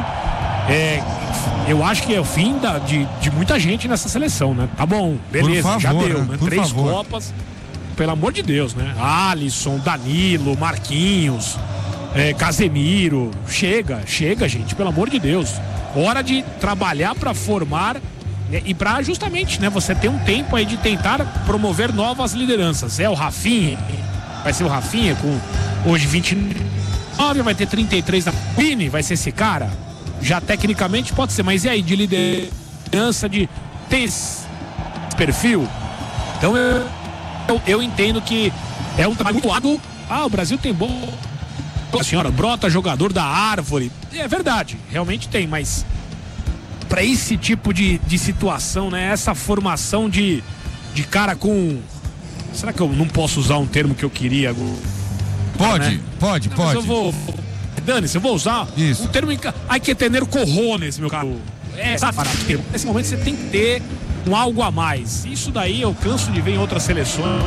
Speaker 18: Eu acho que é o fim de muita gente nessa seleção, né? Tá bom, beleza, favor, já deu, né? 3 Copas, pelo amor de Deus, né? Alisson, Danilo, Marquinhos, Casemiro, chega, gente, pelo amor de Deus. Hora de trabalhar para formar e para justamente, né, você ter um tempo aí de tentar promover novas lideranças. O Rafinha, vai ser o Rafinha com hoje vai ter 33 na Vini, vai ser esse cara? Já tecnicamente pode ser, mas e aí, de liderança, de ter esse perfil? Então eu entendo que é um trabalho muito árduo. O Brasil tem bom. A senhora brota jogador da árvore. É verdade, realmente tem, mas para esse tipo de situação, né? Essa formação de cara com. Será que eu não posso usar um termo que eu queria?
Speaker 2: Pode,
Speaker 18: né?
Speaker 2: pode.
Speaker 18: Eu vou. Dane-se, eu vou usar um termo. Ai que tener cojones, meu caro. Nesse momento você tem que ter algo a mais. Isso daí eu canso de ver em outras seleções.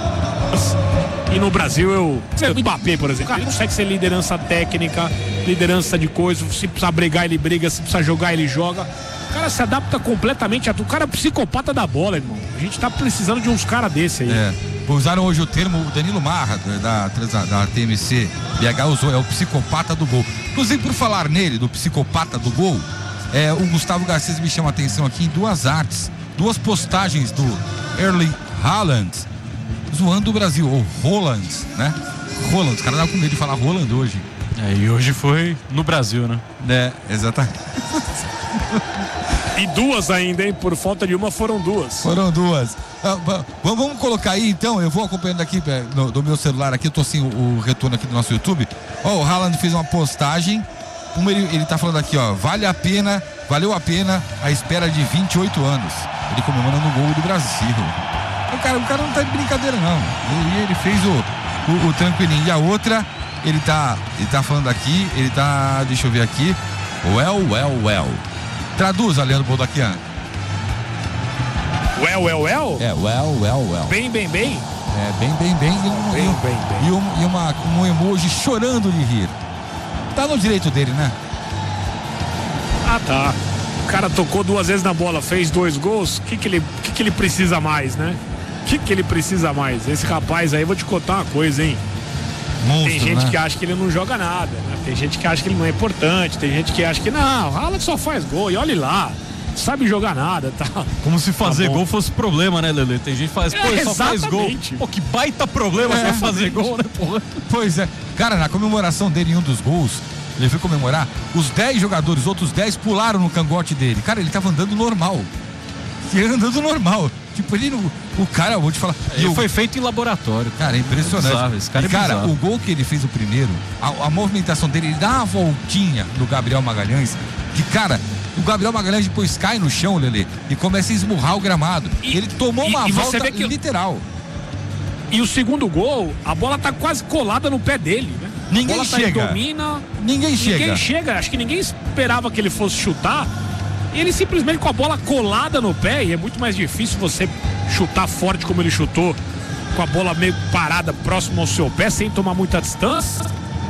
Speaker 18: E no Brasil o Mbappé, por exemplo, ele consegue ser liderança técnica, liderança de coisa. Se precisar brigar, ele briga. Se precisar jogar, ele joga. O cara se adapta completamente. O cara é psicopata da bola, irmão. A gente tá precisando de uns caras desse aí.
Speaker 2: Usaram hoje o termo, o Danilo Marra, da TMC BH usou, é o psicopata do gol. Inclusive, por falar nele, do psicopata do gol, o Gustavo Garcês me chama a atenção aqui em duas postagens do Erling Haaland, zoando o Brasil, ou Haaland, né? Haaland, os caras dão com medo de falar Haaland hoje.
Speaker 19: E hoje foi no Brasil, né?
Speaker 2: Exatamente.
Speaker 18: E duas ainda, hein? Por falta de uma foram duas.
Speaker 2: Vamos colocar aí então, eu vou acompanhando aqui do meu celular aqui, eu tô sem o retorno aqui do nosso YouTube. O Haaland fez uma postagem, ele tá falando aqui, valeu a pena a espera de 28 anos. Ele comemorando o gol do Brasil. O cara não tá de brincadeira não. Ele fez o tranquilinho. E a outra, ele tá falando aqui, deixa eu ver aqui. Well. Traduza, Leandro Boldaquian.
Speaker 18: Well.
Speaker 2: Well.
Speaker 18: Bem.
Speaker 2: É, bem. E um emoji chorando de rir. Tá no direito dele, né?
Speaker 18: Tá. O cara tocou 2 vezes na bola, fez 2 gols. O que ele precisa mais, né? O que ele precisa mais? Esse rapaz aí, vou te contar uma coisa, hein?
Speaker 2: Monstro,
Speaker 18: tem gente,
Speaker 2: né?
Speaker 18: que acha que ele não joga nada, né? Tem gente que acha que ele não é importante, tem gente que acha que não, o Haaland só faz gol, e olha lá, não sabe jogar nada, tá?
Speaker 19: Como se fazer gol fosse problema, né, Lelê? Tem gente que faz, só faz gol. Que baita problema você fazer gol, né, porra?
Speaker 2: Pois é. Cara, na comemoração dele em um dos gols, ele foi comemorar, os 10 jogadores, outros 10 pularam no cangote dele. Cara, ele tava andando normal. Tipo, o cara, eu vou te falar.
Speaker 19: Ele foi feito em laboratório.
Speaker 2: Cara, é impressionante.
Speaker 19: Esse cara é bizarro.
Speaker 2: O gol que ele fez o primeiro, a movimentação dele, ele dá uma voltinha no Gabriel Magalhães, que, cara, o Gabriel Magalhães depois cai no chão, Lelê, e começa a esmurrar o gramado. E ele tomou uma volta literal.
Speaker 18: E o segundo gol, a bola tá quase colada no pé dele, né?
Speaker 2: Ninguém chega. Ninguém chega.
Speaker 18: Acho que ninguém esperava que ele fosse chutar. Ele simplesmente com a bola colada no pé, e é muito mais difícil você chutar forte como ele chutou, com a bola meio parada próximo ao seu pé, sem tomar muita distância.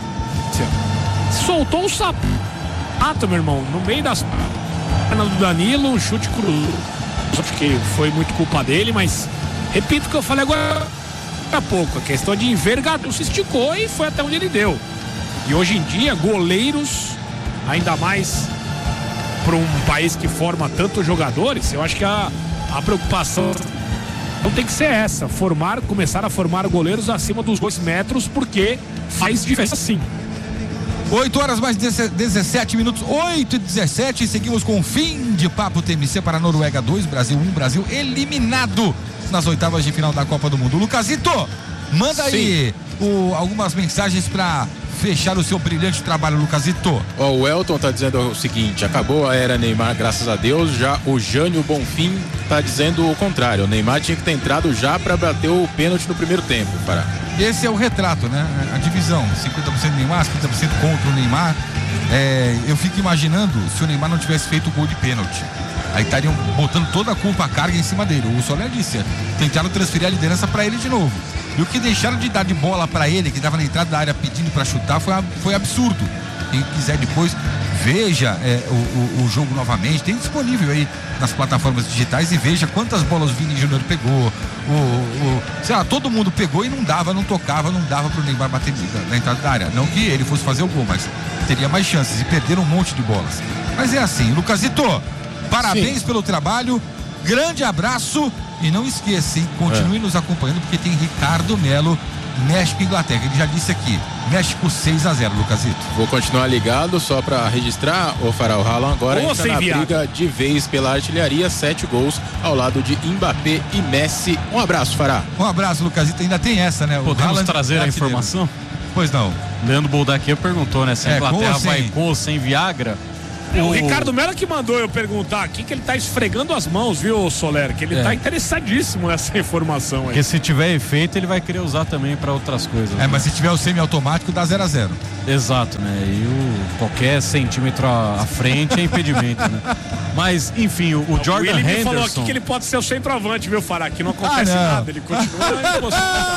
Speaker 18: Soltou o sapato, meu irmão, no meio das pernas do Danilo, um chute cruzado. Acho que foi muito culpa dele, mas repito o que eu falei agora há pouco, a questão de envergadura, se esticou e foi até onde ele deu. E hoje em dia, goleiros, ainda mais para um país que forma tantos jogadores, eu acho que a preocupação não tem que ser essa, começar a formar goleiros acima dos 2 metros, porque faz diferença sim.
Speaker 2: 8 horas mais 17 minutos, 8h17, seguimos com o fim de Papo TMC para a Noruega 2, Brasil 1, Brasil eliminado nas oitavas de final da Copa do Mundo. Lucasito, manda aí algumas mensagens para fechar o seu brilhante trabalho, Lucasito.
Speaker 4: O Elton tá dizendo o seguinte: acabou a era Neymar, graças a Deus. Já o Jânio Bonfim tá dizendo o contrário. O Neymar tinha que ter entrado já para bater o pênalti no primeiro tempo.
Speaker 2: Esse é o retrato, né? A divisão, 50% Neymar, 50% contra o Neymar. Eu fico imaginando se o Neymar não tivesse feito o gol de pênalti. Aí estariam botando toda a culpa, a carga em cima dele. O Soler disse, tentaram transferir a liderança para ele de novo. E o que deixaram de dar de bola para ele, que estava na entrada da área pedindo para chutar, foi absurdo. Quem quiser depois, veja o jogo novamente. Tem disponível aí nas plataformas digitais e veja quantas bolas o Vini Júnior pegou. Sei lá, todo mundo pegou e não tocava, não dava pro Neymar bater na entrada da área. Não que ele fosse fazer o gol, mas teria mais chances e perderam um monte de bolas. Mas é assim, Lucasito, parabéns pelo trabalho, grande abraço. E não esqueça, hein? Continue nos acompanhando, porque tem Ricardo Melo México e Inglaterra. Ele já disse aqui, México 6-0, Lucasito.
Speaker 4: Vou continuar ligado só pra registrar, o Farol Haaland agora entra na briga de vez pela artilharia, 7 gols ao lado de Mbappé e Messi. Um abraço, Fará.
Speaker 2: Um abraço, Lucasito. Ainda tem essa, né?
Speaker 19: Podemos trazer a informação?
Speaker 2: Pois não.
Speaker 19: Leandro Boldaquia perguntou, né? Se a Inglaterra vai com ou sem Viagra.
Speaker 18: O Ricardo Mello que mandou eu perguntar aqui, que ele tá esfregando as mãos, viu, Soler? Que ele tá interessadíssimo nessa informação aí.
Speaker 19: Porque se tiver efeito, ele vai querer usar também para outras coisas.
Speaker 2: Mas se tiver o semiautomático, dá 0-0.
Speaker 19: Exato, né? E qualquer centímetro à frente é impedimento, né? Mas, enfim, o Jordan Henderson...
Speaker 18: Ele falou aqui que ele pode ser o centroavante, viu, Fará? Que não acontece nada, ele continua...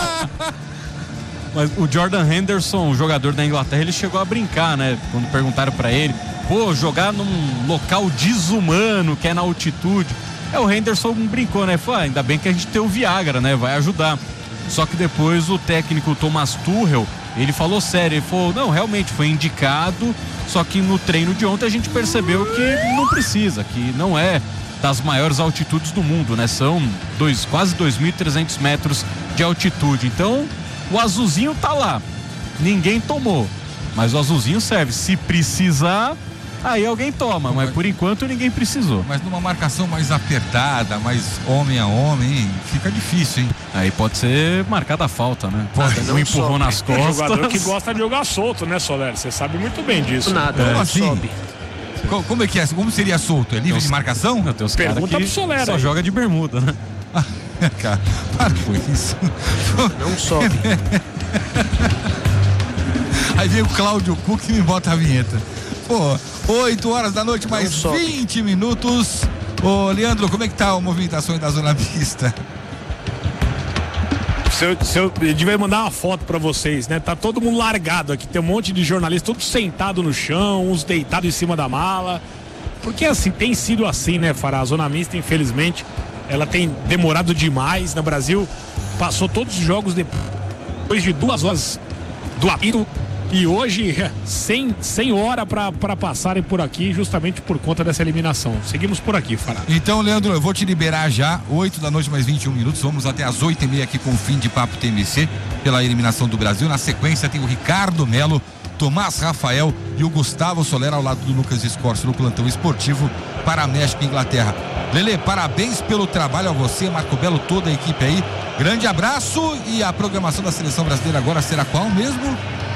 Speaker 19: Mas o Jordan Henderson, o jogador da Inglaterra, ele chegou a brincar, né? Quando perguntaram pra ele, jogar num local desumano, que é na altitude. O Henderson brincou, né? Falou, ainda bem que a gente tem o Viagra, né? Vai ajudar. Só que depois o técnico Thomas Tuchel, ele falou sério, ele falou, não, realmente foi indicado, só que no treino de ontem a gente percebeu que não precisa, que não é das maiores altitudes do mundo, né? São quase 2.300 metros de altitude. Então, o azulzinho tá lá. Ninguém tomou. Mas o azulzinho serve. Se precisar, aí alguém toma. Mas por enquanto ninguém precisou.
Speaker 2: Mas numa marcação mais apertada, mais homem a homem, hein? Fica difícil, hein?
Speaker 19: Aí pode ser marcada a falta, né? Um empurrão nas costas.
Speaker 18: É jogador que gosta de jogar solto, né, Soler? Você sabe muito bem disso.
Speaker 2: Nada, como assim? Sobe. Como é que é? Como seria solto? É livre de marcação?
Speaker 19: Meu Deus, pergunta pro Soler. Só joga de bermuda, né?
Speaker 2: Cara, para com isso.
Speaker 20: Não sobe.
Speaker 2: Aí vem o Cláudio Cook e me bota a vinheta. 8 da noite, mais 20 minutos. Leandro, como é que tá a movimentação da zona mista?
Speaker 18: Eu devia mandar uma foto pra vocês, né? Tá todo mundo largado aqui, tem um monte de jornalistas, todos sentados no chão, uns deitados em cima da mala. Porque assim, tem sido assim, né, Fará? A zona mista, infelizmente, ela tem demorado demais no Brasil. Passou todos os jogos depois de 2 horas do apito. E hoje, sem hora para passarem por aqui, justamente por conta dessa eliminação. Seguimos por aqui, Fará.
Speaker 2: Então, Leandro, eu vou te liberar já. 8 da noite, mais 21 minutos. Vamos até as 8h30 aqui com o fim de Papo TMC pela eliminação do Brasil. Na sequência tem o Ricardo Mello, Tomás Rafael e o Gustavo Soler ao lado do Lucas Escorcio no plantão esportivo para México e Inglaterra. Lelê, parabéns pelo trabalho a você, Marco Belo, toda a equipe aí. Grande abraço. E a programação da seleção brasileira agora será qual mesmo?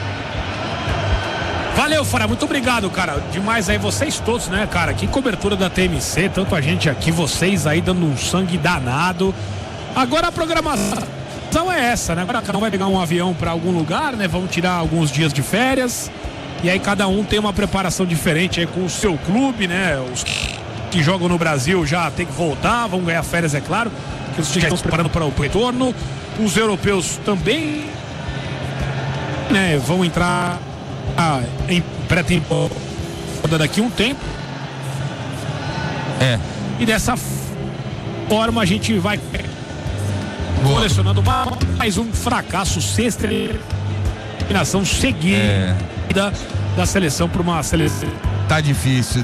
Speaker 18: Valeu, Fará, muito obrigado, cara. Demais aí, vocês todos, né, cara? Que cobertura da TMC, tanto a gente aqui, vocês aí dando um sangue danado. Agora a programação é essa, né? Agora cada um vai pegar um avião para algum lugar, né? Vamos tirar alguns dias de férias. E aí cada um tem uma preparação diferente aí com o seu clube, né? Os que jogam no Brasil já tem que voltar, vão ganhar férias, é claro, que os já estão se preparando para o retorno. Os europeus também, né? Vão entrar em pré-temporada daqui a um tempo. E dessa forma a gente vai colecionando mais um fracasso, 6ª eliminação seguida da seleção para uma seleção.
Speaker 2: Tá difícil,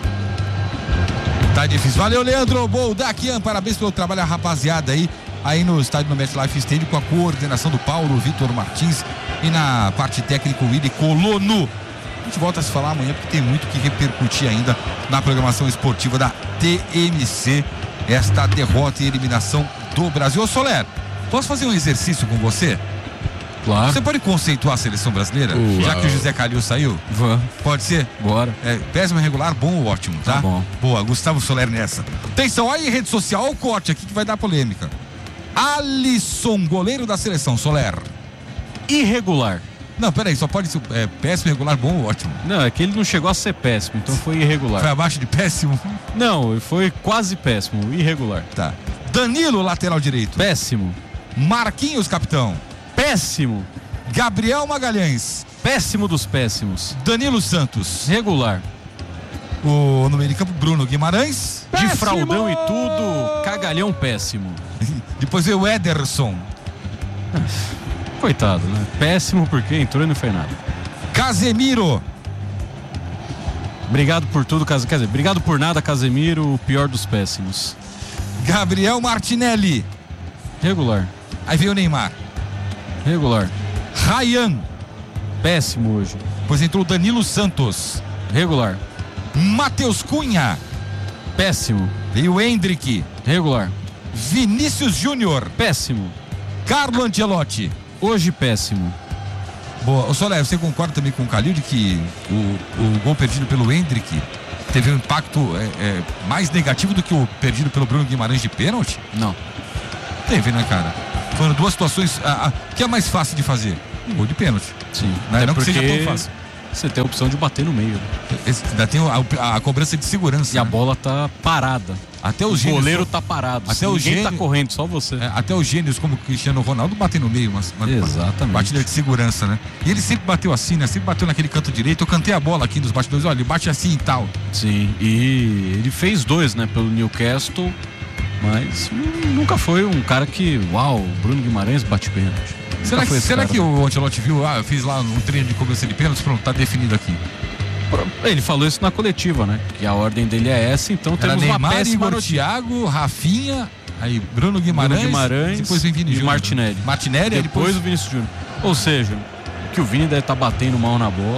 Speaker 2: tá difícil. Valeu, Leandro Boldaquian, parabéns pelo trabalho, a rapaziada aí no estádio do MetLife Stadium, com a coordenação do Paulo Vitor Martins e na parte técnica o Willy Colono. A gente volta a se falar amanhã porque tem muito que repercutir ainda na programação esportiva da TMC, esta derrota e eliminação do Brasil. Ô Soler, posso fazer um exercício com você?
Speaker 19: Claro.
Speaker 2: Você pode conceituar a seleção brasileira? Já que o José Calil saiu? Pode ser?
Speaker 19: Bora.
Speaker 2: Péssimo, regular, bom ou ótimo, tá?
Speaker 19: Bom.
Speaker 2: Boa, Gustavo Soler nessa. Atenção, aí rede social, olha o corte aqui que vai dar polêmica. Alisson, goleiro da seleção, Soler.
Speaker 19: Irregular.
Speaker 2: Não, peraí, só pode ser péssimo, regular, bom ou ótimo?
Speaker 19: Não, é que ele não chegou a ser péssimo, então foi irregular.
Speaker 2: Foi abaixo de péssimo?
Speaker 19: Não, foi quase péssimo, irregular.
Speaker 2: Tá. Danilo, lateral direito.
Speaker 19: Péssimo.
Speaker 2: Marquinhos, capitão.
Speaker 19: Péssimo.
Speaker 2: Gabriel Magalhães.
Speaker 19: Péssimo dos péssimos.
Speaker 2: Danilo Santos.
Speaker 19: Regular.
Speaker 2: No meio de campo, Bruno Guimarães.
Speaker 19: Péssimo! De fraldão e tudo, cagalhão péssimo.
Speaker 2: Depois veio o Ederson.
Speaker 19: Coitado, né? Péssimo porque entrou e não fez nada.
Speaker 2: Casemiro.
Speaker 19: Obrigado por tudo, quer dizer, obrigado por nada, Casemiro, o pior dos péssimos.
Speaker 2: Gabriel Martinelli.
Speaker 19: Regular.
Speaker 2: Aí veio o Neymar.
Speaker 19: Regular.
Speaker 2: Ryan.
Speaker 19: Péssimo hoje.
Speaker 2: Pois entrou Danilo Santos.
Speaker 19: Regular.
Speaker 2: Matheus Cunha.
Speaker 19: Péssimo.
Speaker 2: Veio Hendrick.
Speaker 19: Regular.
Speaker 2: Vinícius Júnior.
Speaker 19: Péssimo.
Speaker 2: Carlo Ancelotti.
Speaker 19: Hoje péssimo.
Speaker 2: Boa. Soler, você concorda também com o Calil de que o gol perdido pelo Hendrick teve um impacto mais negativo do que o perdido pelo Bruno Guimarães de pênalti?
Speaker 19: Não.
Speaker 2: Teve, né, cara? Foram duas situações. Que é mais fácil de fazer? Gol de pênalti.
Speaker 19: Sim.
Speaker 2: Não que seja tão fácil.
Speaker 19: Você tem a opção de bater no meio.
Speaker 2: Ainda tem a cobrança de segurança.
Speaker 19: E a bola tá parada.
Speaker 2: Até
Speaker 19: o goleiro tá parado.
Speaker 2: Até
Speaker 19: ninguém tá correndo, só você.
Speaker 2: Até os gênios como o Cristiano Ronaldo batem no meio, mas
Speaker 19: exatamente.
Speaker 2: Batida de segurança, né? E ele sempre bateu assim, né? Sempre bateu naquele canto direito. Eu cantei a bola aqui nos bastidores, olha, ele bate assim e tal.
Speaker 19: Sim, e ele fez 2, né, pelo Newcastle, mas nunca foi um cara que, uau, Bruno Guimarães bate pênalti.
Speaker 2: Será que o Ancelotti viu? Eu fiz lá um treino de cobrança de pênaltis, pronto, tá definido aqui.
Speaker 19: Ele falou isso na coletiva, né? Que a ordem dele é essa, então temos
Speaker 2: Neymar,
Speaker 19: uma péssima
Speaker 2: Igor, Thiago, Rafinha, aí Bruno Guimarães, depois vem Vini Júnior.
Speaker 19: Martinelli, depois o Vinícius Júnior. Ou seja, que o Vini deve estar batendo mal na bola.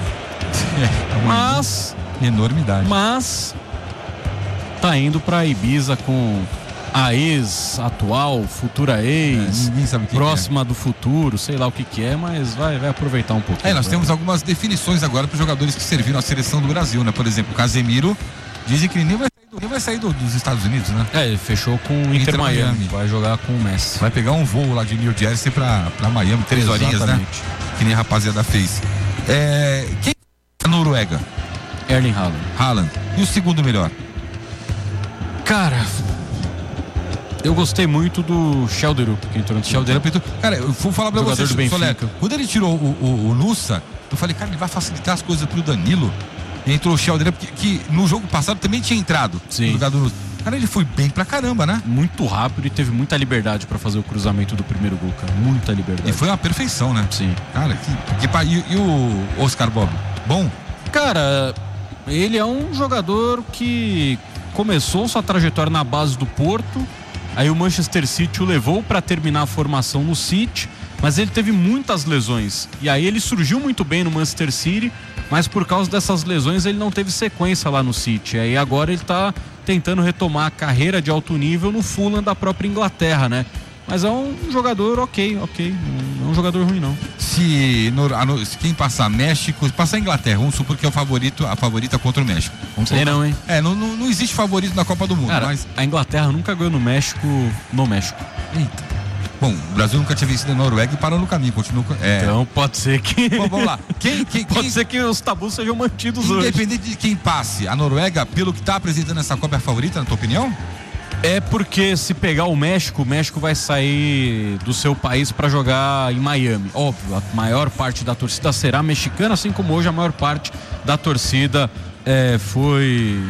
Speaker 19: Mas
Speaker 2: enormidade.
Speaker 19: Mas tá indo pra Ibiza com a ex-atual, futura ex,
Speaker 2: ninguém sabe o que
Speaker 19: próxima do futuro, sei lá o que é, mas vai aproveitar um pouco.
Speaker 2: Nós temos algumas definições agora para os jogadores que serviram à seleção do Brasil, né? Por exemplo, o Casemiro, dizem que ele nem vai sair dos Estados Unidos, né?
Speaker 19: Ele fechou com o Inter Miami, vai jogar com o Messi.
Speaker 2: Vai pegar um voo lá de New Jersey para Miami, 3 horinhas, né? Que nem a rapaziada fez. Quem é a Noruega?
Speaker 19: Erling
Speaker 2: Haaland. E o segundo melhor?
Speaker 19: Cara, eu gostei muito do Schelderup, que entrou no
Speaker 2: Schelderup. Cara, eu vou falar pra você, Soler, quando ele tirou o Nussa, eu falei, cara, ele vai facilitar as coisas pro Danilo. E entrou o Schelderup, que no jogo passado também tinha entrado.
Speaker 19: Sim.
Speaker 2: No lugar do Nussa. Cara, ele foi bem pra caramba, né?
Speaker 19: Muito rápido e teve muita liberdade pra fazer o cruzamento do primeiro gol, cara. Muita liberdade.
Speaker 2: E foi uma perfeição, né?
Speaker 19: Sim.
Speaker 2: Cara, e o Oscar Bob? Bom?
Speaker 19: Cara, ele é um jogador que começou sua trajetória na base do Porto. Aí o Manchester City o levou para terminar a formação no City, mas ele teve muitas lesões. E aí ele surgiu muito bem no Manchester City, mas por causa dessas lesões ele não teve sequência lá no City. Aí agora ele tá tentando retomar a carreira de alto nível no Fulham da própria Inglaterra, né? Mas é um jogador ok. Não é um jogador ruim, não.
Speaker 2: Se quem passar México, passar Inglaterra, vamos supor que é a favorita contra o México.
Speaker 19: Sei não, hein?
Speaker 2: Não existe favorito na Copa do Mundo.
Speaker 19: Cara,
Speaker 2: mas
Speaker 19: a Inglaterra nunca ganhou no México.
Speaker 2: Eita. Bom, o Brasil nunca tinha vencido a Noruega e parou no caminho, continua.
Speaker 19: Então pode ser que.
Speaker 2: Bom, vamos lá.
Speaker 19: Pode ser que os tabus sejam mantidos hoje.
Speaker 2: Independente de quem passe, a Noruega, pelo que está apresentando essa Copa, é a favorita, na tua opinião?
Speaker 19: É porque se pegar o México vai sair do seu país para jogar em Miami. Óbvio, a maior parte da torcida será mexicana, assim como hoje a maior parte da torcida foi.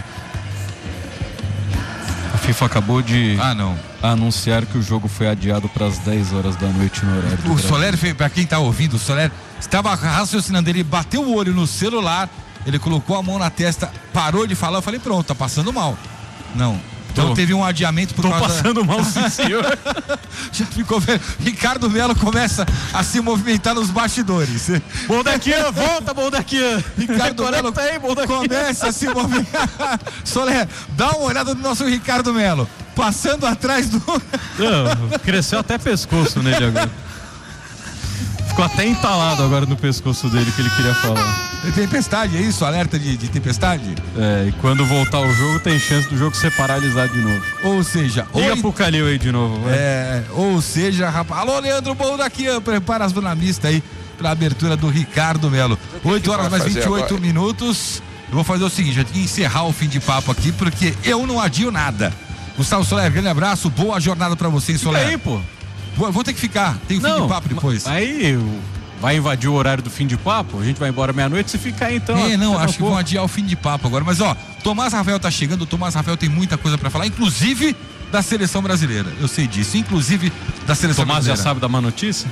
Speaker 19: A FIFA acabou de anunciar que o jogo foi adiado para as 10 horas da noite no horário do
Speaker 2: O Soler, para quem tá ouvindo, o Soler estava raciocinando, ele bateu o olho no celular, ele colocou a mão na testa, parou de falar, eu falei, pronto, tá passando mal. Não. Então teve um adiamento por causa...
Speaker 19: Tô passando mal, sim, senhor.
Speaker 2: Já ficou vendo. Ricardo Melo começa a se movimentar nos bastidores.
Speaker 19: Bom daqui, volta, bom daqui.
Speaker 2: Ricardo Melo começa a se movimentar. Soler, dá uma olhada no nosso Ricardo Melo. Passando atrás do...
Speaker 19: Não, cresceu até pescoço nele agora. Ficou até entalado agora no pescoço dele que ele queria falar.
Speaker 2: Tempestade, é isso? Alerta de tempestade?
Speaker 19: E quando voltar o jogo tem chance do jogo ser paralisado de novo.
Speaker 2: Ou seja...
Speaker 19: Liga pro Calil aí de novo.
Speaker 2: Ou seja, rapaz... Alô, Leandro Bom daqui, prepara as bonamistas aí pra abertura do Ricardo Melo. 8 horas mais 28 minutos. Eu vou fazer o seguinte, eu tenho que encerrar o fim de papo aqui, porque eu não adio nada. Gustavo Soler, grande abraço, boa jornada pra você, Soler.
Speaker 19: Fica aí, pô.
Speaker 2: Vou ter que ficar, tem fim de papo depois.
Speaker 19: Aí vai invadir o horário do fim de papo, a gente vai embora meia-noite, você fica aí então.
Speaker 2: Acho que vão adiar o fim de papo agora. Mas Tomás Rafael tá chegando, o Tomás Rafael tem muita coisa pra falar, inclusive da seleção brasileira. Eu sei disso, inclusive da seleção
Speaker 19: brasileira. Tomás já sabe da má notícia?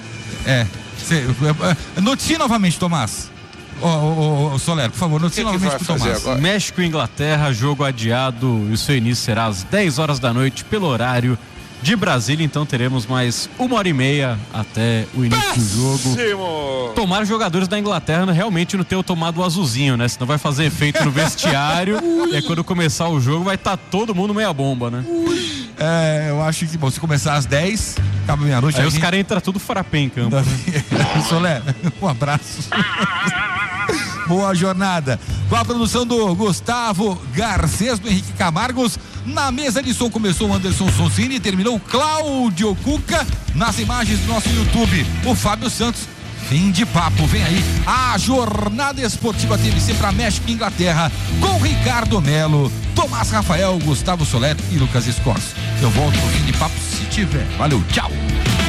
Speaker 2: Notícia novamente, Tomás. Soler, por favor, notícia novamente pro Tomás.
Speaker 19: México e Inglaterra, jogo adiado, e o seu início será às 10 horas da noite, pelo horário de Brasília. Então teremos mais 1h30 até o início do jogo. Tomara os jogadores da Inglaterra realmente não tenham tomado o azulzinho, né? Senão vai fazer efeito no vestiário e aí quando começar o jogo vai estar todo mundo meia bomba, né?
Speaker 2: Eu acho que, bom, se começar às 10, acaba meia-noite.
Speaker 19: Aí os caras entram tudo farapé em campo.
Speaker 2: Solé, um abraço. Boa jornada. Com a produção do Gustavo Garcês, do Henrique Camargos. Na mesa de som começou o Anderson Sonsini e terminou o Cláudio Cuca. Nas imagens do nosso YouTube, o Fábio Santos. Fim de papo, vem aí a jornada esportiva TMC para México e Inglaterra com Ricardo Melo, Tomás Rafael, Gustavo Soler e Lucas Escorce. Eu volto no fim de papo se tiver. Valeu, tchau.